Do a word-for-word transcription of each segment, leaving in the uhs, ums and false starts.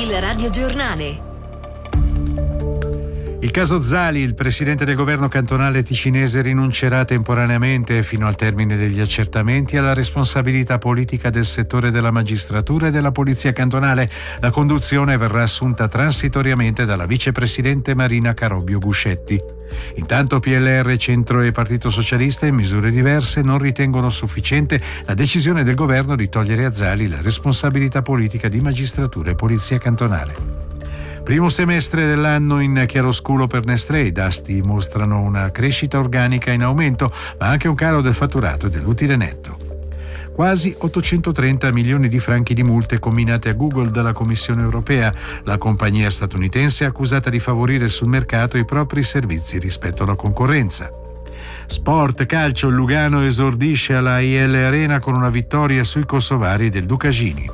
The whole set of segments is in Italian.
Il radiogiornale. Il caso Zali, il presidente del governo cantonale ticinese rinuncerà temporaneamente fino al termine degli accertamenti alla responsabilità politica del settore della magistratura e della polizia cantonale. La conduzione verrà assunta transitoriamente dalla vicepresidente Marina Carobbio Guscetti. Intanto P L R, Centro e Partito Socialista in misure diverse non ritengono sufficiente la decisione del governo di togliere a Zali la responsabilità politica di magistratura e polizia cantonale. Primo semestre dell'anno in chiaroscuro per Nestlé, i dati mostrano una crescita organica in aumento, ma anche un calo del fatturato e dell'utile netto. Quasi ottocentotrenta milioni di franchi di multe comminate a Google dalla Commissione europea. La compagnia statunitense è accusata di favorire sul mercato i propri servizi rispetto alla concorrenza. Sport, calcio, Lugano esordisce alla I L Arena con una vittoria sui kosovari del Ducagini.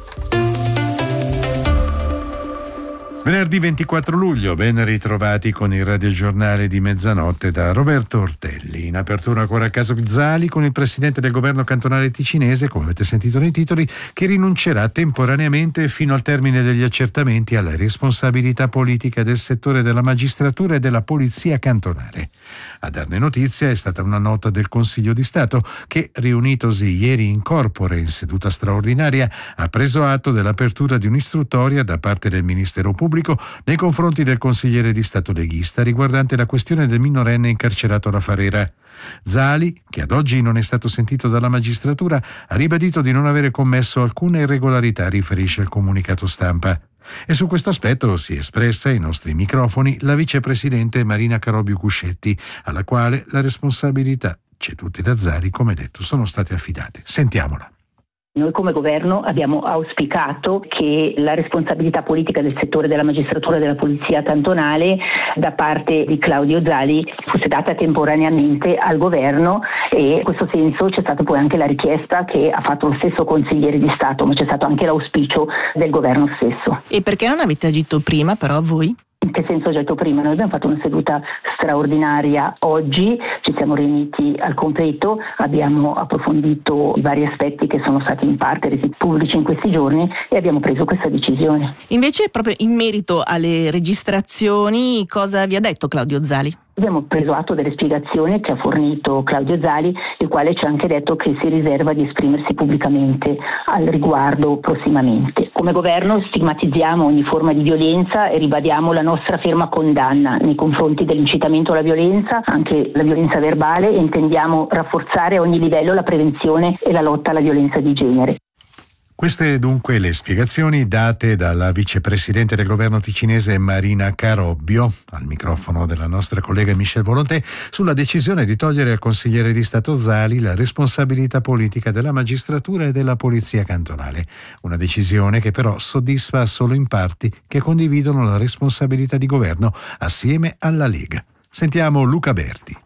Venerdì ventiquattro luglio, ben ritrovati con il radiogiornale di mezzanotte da Roberto Ortelli. In apertura ancora il caso Zali con il presidente del governo cantonale ticinese, come avete sentito nei titoli, che rinuncerà temporaneamente fino al termine degli accertamenti alla responsabilità politica del settore della magistratura e della polizia cantonale. A darne notizia è stata una nota del Consiglio di Stato che, riunitosi ieri in corpore in seduta straordinaria, ha preso atto dell'apertura di un'istruttoria da parte del Ministero Pubblico nei confronti del consigliere di Stato leghista riguardante la questione del minorenne incarcerato alla Farera. Zali, che ad oggi non è stato sentito dalla magistratura, ha ribadito di non avere commesso alcuna irregolarità, riferisce il comunicato stampa. E su questo aspetto si è espressa ai nostri microfoni la vicepresidente Marina Carobbio Guscetti, alla quale la responsabilità cedute da Zali, come detto, sono state affidate. Sentiamola. Noi come governo abbiamo auspicato che la responsabilità politica del settore della magistratura e della polizia cantonale da parte di Claudio Zali fosse data temporaneamente al governo, e in questo senso c'è stata poi anche la richiesta che ha fatto lo stesso consigliere di Stato, ma c'è stato anche l'auspicio del governo stesso. E perché non avete agito prima però voi? In che senso ho detto prima? Noi abbiamo fatto una seduta straordinaria oggi, ci siamo riuniti al completo, abbiamo approfondito i vari aspetti che sono stati in parte resi pubblici in questi giorni e abbiamo preso questa decisione. Invece, proprio in merito alle registrazioni, cosa vi ha detto Claudio Zali? Abbiamo preso atto delle spiegazioni che ha fornito Claudio Zali, il quale ci ha anche detto che si riserva di esprimersi pubblicamente al riguardo prossimamente. Come governo stigmatizziamo ogni forma di violenza e ribadiamo la nostra ferma condanna nei confronti dell'incitamento alla violenza, anche la violenza verbale, e intendiamo rafforzare a ogni livello la prevenzione e la lotta alla violenza di genere. Queste dunque le spiegazioni date dalla vicepresidente del governo ticinese Marina Carobbio, al microfono della nostra collega Michelle Volonté, sulla decisione di togliere al consigliere di Stato Zali la responsabilità politica della magistratura e della polizia cantonale. Una decisione che però soddisfa solo in parti che condividono la responsabilità di governo assieme alla Lega. Sentiamo Luca Berti.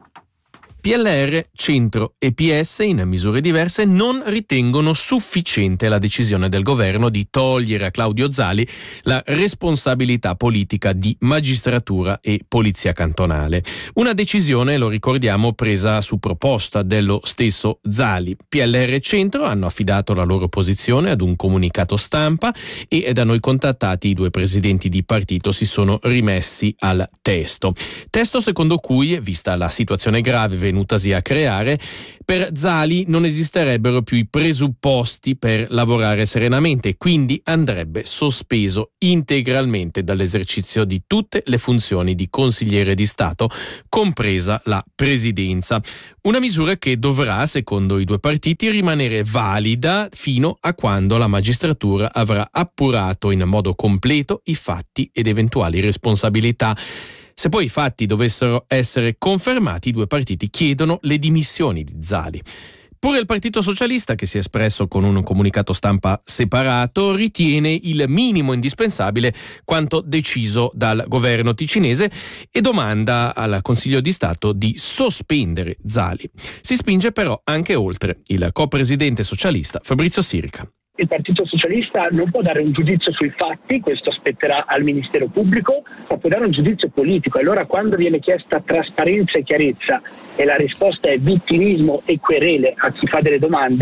P L R, Centro e P S, in misure diverse, non ritengono sufficiente la decisione del governo di togliere a Claudio Zali la responsabilità politica di magistratura e polizia cantonale. Una decisione, lo ricordiamo, presa su proposta dello stesso Zali. P L R e Centro hanno affidato la loro posizione ad un comunicato stampa e da noi contattati i due presidenti di partito si sono rimessi al testo. Testo secondo cui, vista la situazione grave venutasi a creare, per Zali non esisterebbero più i presupposti per lavorare serenamente, quindi andrebbe sospeso integralmente dall'esercizio di tutte le funzioni di consigliere di Stato, compresa la presidenza. Una misura che dovrà, secondo i due partiti, rimanere valida fino a quando la magistratura avrà appurato in modo completo i fatti ed eventuali responsabilità. Se poi i fatti dovessero essere confermati, i due partiti chiedono le dimissioni di Zali. Pure il Partito Socialista, che si è espresso con un comunicato stampa separato, ritiene il minimo indispensabile quanto deciso dal governo ticinese e domanda al Consiglio di Stato di sospendere Zali. Si spinge però anche oltre. Il co-presidente socialista Fabrizio Sirica. Il Partito Socialista non può dare un giudizio sui fatti, questo aspetterà al Ministero Pubblico, ma può dare un giudizio politico. Allora, quando viene chiesta trasparenza e chiarezza e la risposta è vittimismo e querele a chi fa delle domande,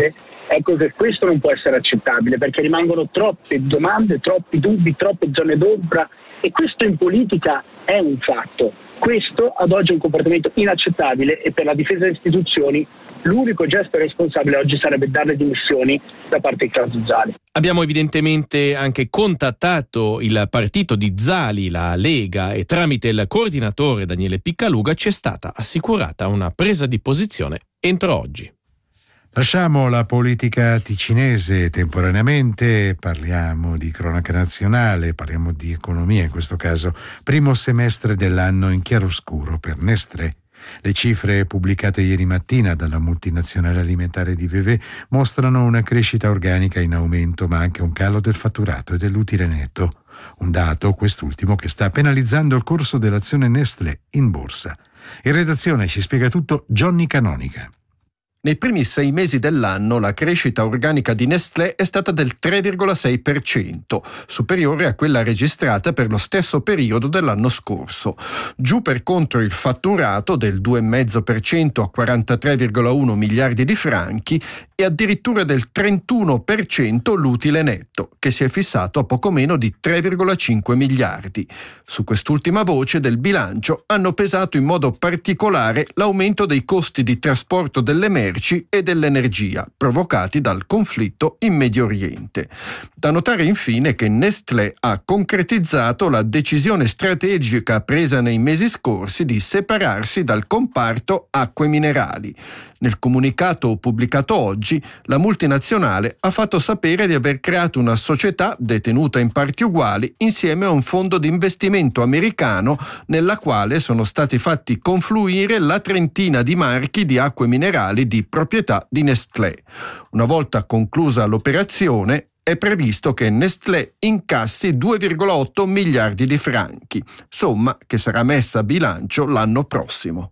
ecco che questo non può essere accettabile, perché rimangono troppe domande, troppi dubbi, troppe zone d'ombra, e questo in politica è un fatto. Questo ad oggi è un comportamento inaccettabile, e per la difesa delle istituzioni l'unico gesto responsabile oggi sarebbe dare le dimissioni da parte di Claudio Zali. Abbiamo evidentemente anche contattato il partito di Zali, la Lega, e tramite il coordinatore Daniele Piccaluga ci è stata assicurata una presa di posizione entro oggi. Lasciamo la politica ticinese temporaneamente, parliamo di cronaca nazionale, parliamo di economia in questo caso. Primo semestre dell'anno in chiaroscuro per Nestlé. Le cifre pubblicate ieri mattina dalla multinazionale alimentare di Vevey mostrano una crescita organica in aumento, ma anche un calo del fatturato e dell'utile netto. Un dato, quest'ultimo, che sta penalizzando il corso dell'azione Nestlé in borsa. In redazione ci spiega tutto Johnny Canonica. Nei primi sei mesi dell'anno la crescita organica di Nestlé è stata del tre virgola sei per cento, superiore a quella registrata per lo stesso periodo dell'anno scorso. Giù per contro il fatturato del due virgola cinque per cento a quarantatré virgola uno miliardi di franchi e addirittura del trentuno per cento l'utile netto, che si è fissato a poco meno di tre virgola cinque miliardi. Su quest'ultima voce del bilancio hanno pesato in modo particolare l'aumento dei costi di trasporto delle merci e dell'energia provocati dal conflitto in Medio Oriente. Da notare infine che Nestlé ha concretizzato la decisione strategica presa nei mesi scorsi di separarsi dal comparto acque minerali. Nel comunicato pubblicato oggi, la multinazionale ha fatto sapere di aver creato una società detenuta in parti uguali insieme a un fondo di investimento americano nella quale sono stati fatti confluire la trentina di marchi di acque minerali di proprietà di Nestlé. Una volta conclusa l'operazione, è previsto che Nestlé incassi due virgola otto miliardi di franchi, somma che sarà messa a bilancio l'anno prossimo.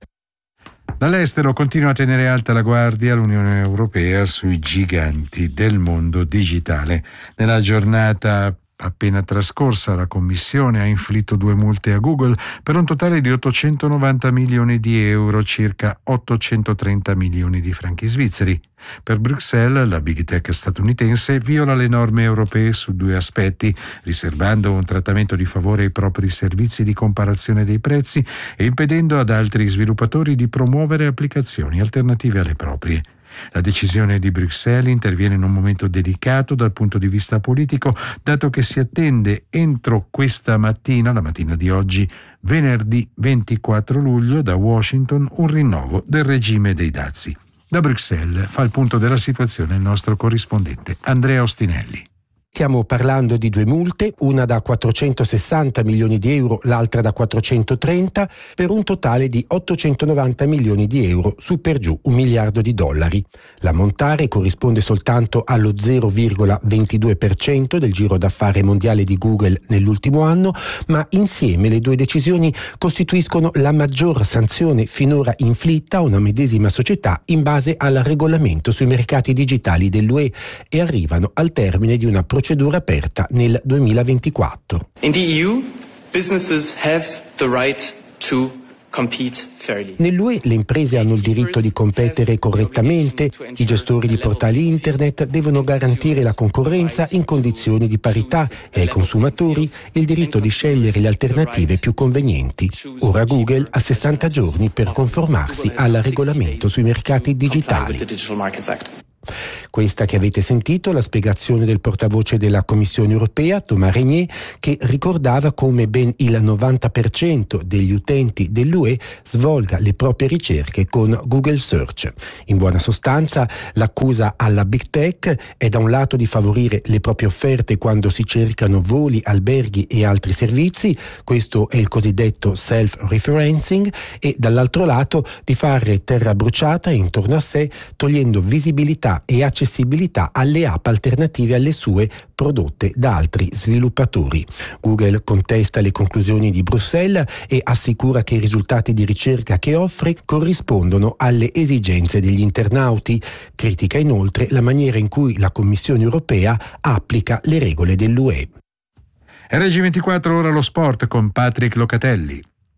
Dall'estero continua a tenere alta la guardia l'Unione Europea sui giganti del mondo digitale. Nella giornata appena trascorsa la Commissione ha inflitto due multe a Google per un totale di ottocentonovanta milioni di euro, circa ottocentotrenta milioni di franchi svizzeri. Per Bruxelles, la big tech statunitense viola le norme europee su due aspetti, riservando un trattamento di favore ai propri servizi di comparazione dei prezzi e impedendo ad altri sviluppatori di promuovere applicazioni alternative alle proprie. La decisione di Bruxelles interviene in un momento delicato dal punto di vista politico, dato che si attende entro questa mattina, la mattina di oggi, venerdì ventiquattro luglio, da Washington un rinnovo del regime dei dazi. Da Bruxelles fa il punto della situazione il nostro corrispondente Andrea Ostinelli. Stiamo parlando di due multe, una da quattrocentosessanta milioni di euro, l'altra da quattrocentotrenta, per un totale di ottocentonovanta milioni di euro, su per giù un miliardo di dollari. L'ammontare corrisponde soltanto allo zero virgola ventidue per cento del giro d'affari mondiale di Google nell'ultimo anno, ma insieme le due decisioni costituiscono la maggior sanzione finora inflitta a una medesima società in base al regolamento sui mercati digitali dell'U E e arrivano al termine di una procedura procedura aperta nel duemilaventiquattro. In the E U, businesses have the right to compete fairly. Nell'U E le imprese hanno il diritto di competere correttamente, i gestori di portali internet devono garantire la concorrenza in condizioni di parità e ai consumatori il diritto di scegliere le alternative più convenienti. Ora Google ha sessanta giorni per conformarsi al regolamento sui mercati digitali. Questa che avete sentito è la spiegazione del portavoce della Commissione Europea, Thomas Régnier, che ricordava come ben il novanta per cento degli utenti dell'U E svolga le proprie ricerche con Google Search. In buona sostanza, l'accusa alla Big Tech è da un lato di favorire le proprie offerte quando si cercano voli, alberghi e altri servizi, questo è il cosiddetto self-referencing, e dall'altro lato di fare terra bruciata intorno a sé, togliendo visibilità e accessibilità alle app alternative alle sue prodotte da altri sviluppatori. Google contesta le conclusioni di Bruxelles e assicura che i risultati di ricerca che offre corrispondono alle esigenze degli internauti. Critica inoltre la maniera in cui la Commissione Europea applica le regole dell'U E. R G ventiquattro, ora lo sport con Patrick Locatelli.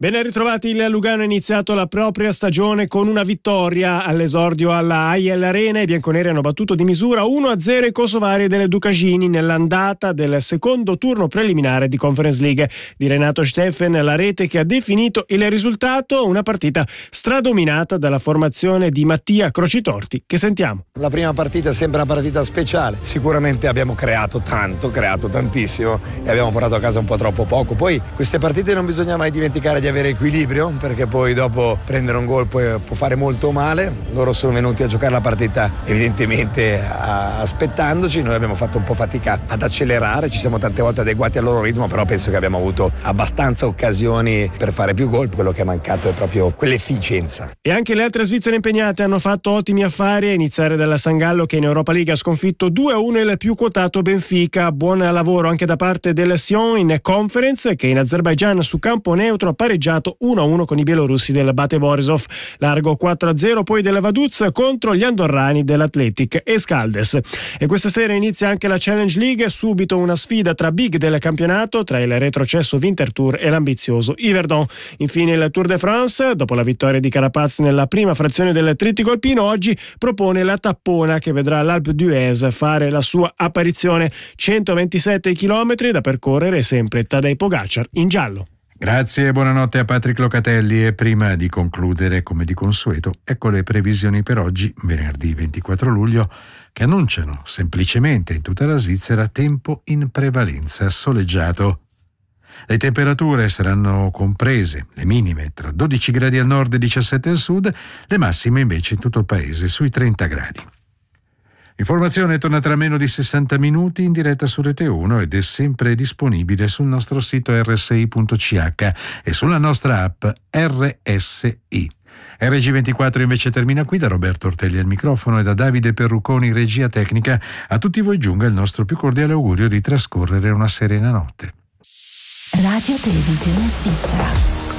Ben ritrovati, il Lugano ha iniziato la propria stagione con una vittoria all'esordio alla Aiel Arena. I bianconeri hanno battuto di misura uno a zero i kosovari delle Ducagini nell'andata del secondo turno preliminare di Conference League. Di Renato Steffen la rete che ha definito il risultato, una partita stradominata dalla formazione di Mattia Crocitorti, che sentiamo. La prima partita è sempre una partita speciale, sicuramente abbiamo creato tanto, creato tantissimo e abbiamo portato a casa un po' troppo poco. Poi queste partite non bisogna mai dimenticare di avere equilibrio, perché poi dopo prendere un gol può, può fare molto male. Loro sono venuti a giocare la partita evidentemente a, aspettandoci, noi abbiamo fatto un po' fatica ad accelerare, ci siamo tante volte adeguati al loro ritmo, però penso che abbiamo avuto abbastanza occasioni per fare più gol. Quello che è mancato è proprio quell'efficienza. E anche le altre svizzere impegnate hanno fatto ottimi affari, a iniziare dalla San Gallo che in Europa League ha sconfitto due a uno il più quotato Benfica. Buon lavoro anche da parte del Sion in Conference, che in Azerbaigian su campo neutro ha pareggiato uno a uno con i bielorussi del Bate Borisov. Largo quattro a zero poi della Vaduz contro gli andorrani dell'Atletic Escaldes. E questa sera inizia anche la Challenge League, subito una sfida tra big del campionato, tra il retrocesso Winterthur e l'ambizioso Yverdon. Infine il Tour de France, dopo la vittoria di Carapaz nella prima frazione del trittico alpino, oggi propone la tappona che vedrà l'Alpe d'Huez fare la sua apparizione. centoventisette chilometri da percorrere, sempre Tadej Pogacar in giallo. Grazie e buonanotte a Patrick Locatelli. E prima di concludere, come di consueto, ecco le previsioni per oggi, venerdì ventiquattro luglio, che annunciano semplicemente in tutta la Svizzera tempo in prevalenza soleggiato. Le temperature saranno comprese, le minime tra dodici gradi al nord e diciassette al sud, le massime invece in tutto il paese sui trenta gradi. L'informazione torna tra meno di sessanta minuti in diretta su Rete uno ed è sempre disponibile sul nostro sito erre esse i punto ci acca e sulla nostra app erre esse i. erre gi ventiquattro invece termina qui. Da Roberto Ortelli al microfono e da Davide Perruconi, regia tecnica, a tutti voi giunga il nostro più cordiale augurio di trascorrere una serena notte. Radio Televisione Svizzera.